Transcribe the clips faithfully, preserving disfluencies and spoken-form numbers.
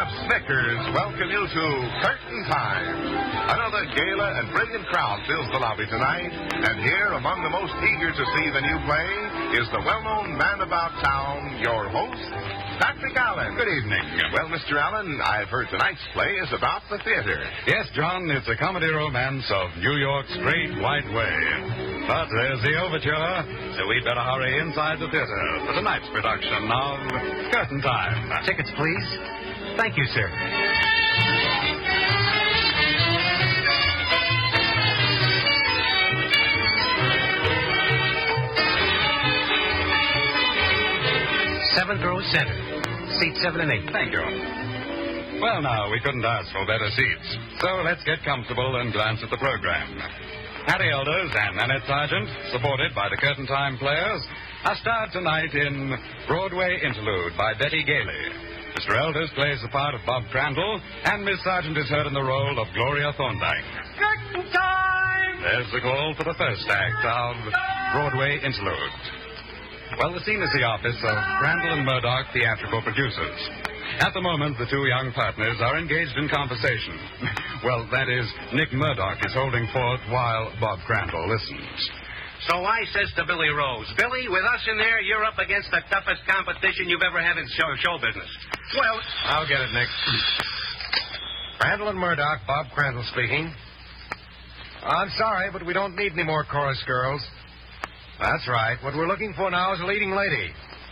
Kraft Snickers welcome you to Curtain Time. Another gala and brilliant crowd fills the lobby tonight, and here, among the most eager to see the new play, is the well-known man about town, your host, Patrick Allen. Good evening. Well, Mister Allen, I've heard tonight's play is about the theater. Yes, John, it's a comedy romance of New York's Great White Way. But there's the overture, so we'd better hurry inside the theater for tonight's production of Curtain Time. Tickets, please. Thank you, sir. Seventh row center. Seats seven and eight. Thank you. Well, now, we couldn't ask for better seats. So let's get comfortable and glance at the program. Harry Elders and Annette Sargent, supported by the Curtain Time players, are starred tonight in Broadway Interlude by Betty Gailey. Mister Elders plays the part of Bob Crandall, and Miss Sargent is heard in the role of Gloria Thorndyke. Curtain time! There's the call for the first act of Broadway Interlude. Well, the scene is the office of Crandall and Murdoch, theatrical producers. At the moment, the two young partners are engaged in conversation. Well, that is, Nick Murdoch is holding forth while Bob Crandall listens. So I says to Billy Rose, Billy, with us in there, you're up against the toughest competition you've ever had in show, show business. Well, I'll get it, Nick. Crandall and Murdoch, Bob Crandall speaking. I'm sorry, but we don't need any more chorus girls. That's right. What we're looking for now is a leading lady.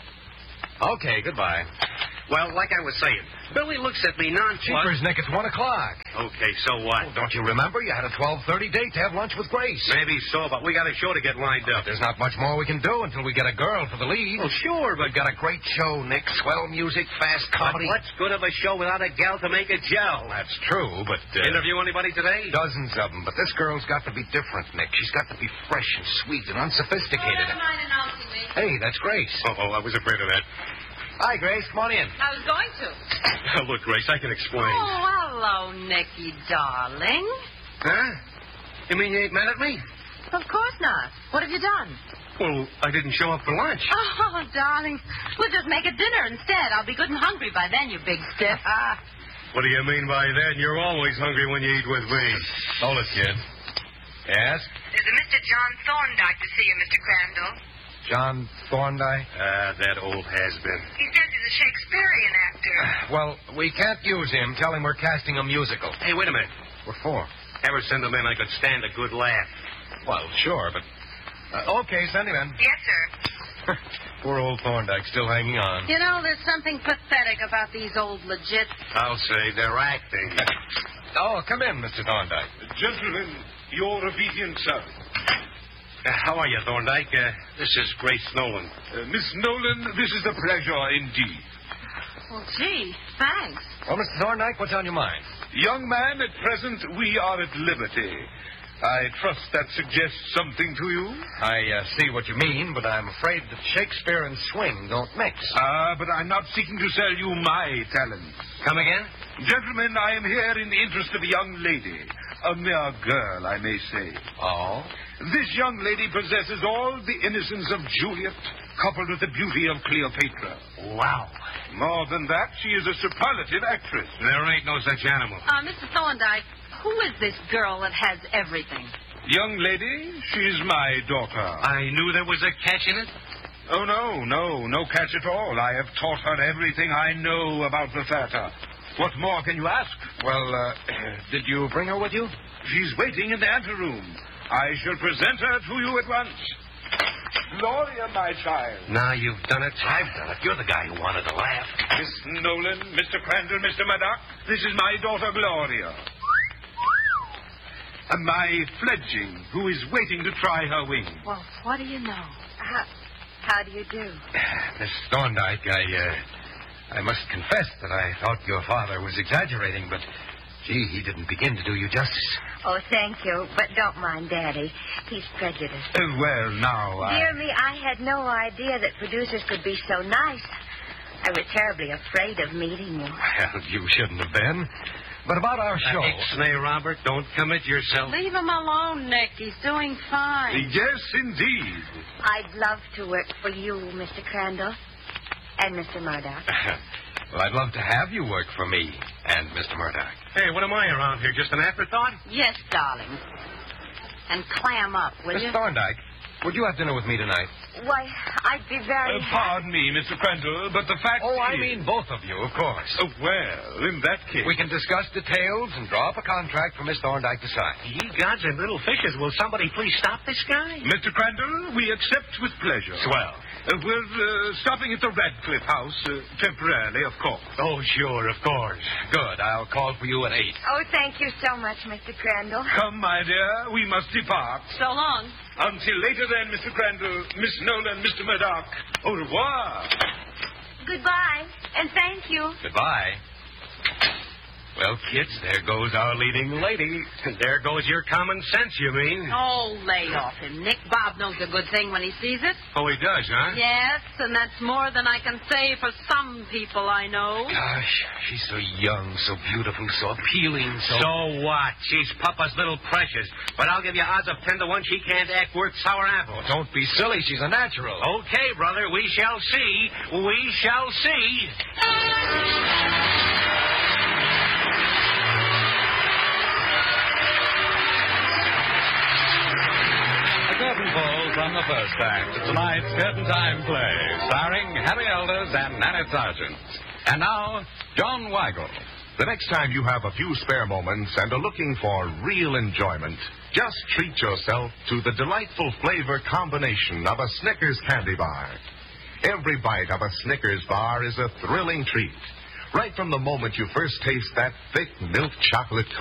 Okay, goodbye. Well, like I was saying, Billy looks at me nonchalant. Jeepers, Nick, it's one o'clock. Okay, so what? Oh, don't you remember? You had a twelve thirty date to have lunch with Grace. Maybe so, but we got a show to get lined up. There's not much more we can do until we get a girl for the lead. Well, sure, but... We've got a great show, Nick. Swell music, fast comedy. But what's good of a show without a gal to make it gel? That's true, but... Uh, Interview anybody today? Dozens of them, but this girl's got to be different, Nick. She's got to be fresh and sweet and unsophisticated. Oh, never mind announcing me. Hey, that's Grace. Oh, oh, I was afraid of that. Hi, Grace. Come on in. I was going to. Look, Grace, I can explain. Oh, hello, Nicky, darling. Huh? You mean you ain't mad at me? Of course not. What have you done? Well, I didn't show up for lunch. Oh, darling, we'll just make a dinner instead. I'll be good and hungry by then, you big stiff. What do you mean by that? You're always hungry when you eat with me. Hold it, kid. Yes? There's a Mister John Thorndyke to see you, Mister Crandall. John Thorndyke? Ah, that old has-been. He says he's a Shakespearean actor. Well, we can't use him. Tell him we're casting a musical. Hey, wait a minute. What for? Ever send a man I could stand a good laugh. Well, sure, but... Uh, okay, send him in. Yes, sir. Poor old Thorndyke still hanging on. You know, there's something pathetic about these old legits. I'll say they're acting. Oh, come in, Mister Thorndyke. Gentlemen, your obedient servant. Uh, how are you, Thorndyke? Uh, this is Grace Nolan. Uh, Miss Nolan, this is a pleasure indeed. Well, gee, thanks. Well, Mister Thorndyke, what's on your mind? Young man, at present we are at liberty. I trust that suggests something to you? I uh, see what you mean, but I'm afraid that Shakespeare and swing don't mix. Ah, but I'm not seeking to sell you my talents. Come again? Gentlemen, I am here in the interest of a young lady. A mere girl, I may say. Oh? This young lady possesses all the innocence of Juliet, coupled with the beauty of Cleopatra. Wow. More than that, she is a superlative actress. There ain't no such animal. Uh, Mister Thorndyke, who is this girl that has everything? Young lady, she's my daughter. I knew there was a catch in it. Oh, no, no, no catch at all. I have taught her everything I know about the theater. What more can you ask? Well, uh, did you bring her with you? She's waiting in the anteroom. I shall present her to you at once. Gloria, my child. Now you've done it. I've done it. You're the guy who wanted to laugh. Miss Nolan, Mister Crandall, Mister Murdoch, this is my daughter, Gloria. And my fledgling, who is waiting to try her wings. Well, what do you know? How, how do you do? Miss Thorndyke, I, uh, I must confess that I thought your father was exaggerating, but, gee, he didn't begin to do you justice. Oh, thank you, but don't mind Daddy. He's prejudiced. Uh, well, now, I... Dear me, I had no idea that producers could be so nice. I was terribly afraid of meeting you. Well, you shouldn't have been. But about our show... Uh, Ixnay, Robert, don't commit yourself. Leave him alone, Nick. He's doing fine. Yes, indeed. I'd love to work for you, Mister Crandall, and Mister Murdoch. Well, I'd love to have you work for me and Mister Murdoch. Hey, what am I around here? Just an afterthought? Yes, darling. And clam up, will Miss you? Thorndyke, would you have dinner with me tonight? Why, I'd be very... Uh, pardon me, Mister Crandall, but the fact Oh, I is... mean both of you, of course. Oh, well, in that case... We can discuss details and draw up a contract for Miss Thorndyke to sign. Ye gods and little fishes, will somebody please stop this guy? Mister Crandall, we accept with pleasure. Swell. Uh, we're uh, stopping at the Radcliffe House, uh, temporarily, of course. Oh, sure, of course. Good. I'll call for you at eight. Oh, thank you so much, Mister Crandall. Come, my dear, we must depart. So long. Until later then, Mister Crandall, Miss Nolan, Mister Murdoch. Au revoir. Goodbye, and thank you. Goodbye. Well, kids, there goes our leading lady. There goes your common sense, you mean? Oh, lay off him, Nick. Bob knows a good thing when he sees it. Oh, he does, huh? Yes, and that's more than I can say for some people I know. Gosh, she's so young, so beautiful, so appealing, so... So what? She's Papa's little precious. But I'll give you odds of ten to one she can't act worth sour apples. Don't be silly. She's a natural. Okay, brother, we shall see. We shall see. The curtain falls on the first act of tonight's Curtain Time play, starring Harry Elders and Nanette Sargent. And now, John Weigel. The next time you have a few spare moments and are looking for real enjoyment, just treat yourself to the delightful flavor combination of a Snickers candy bar. Every bite of a Snickers bar is a thrilling treat. Right from the moment you first taste that thick milk chocolate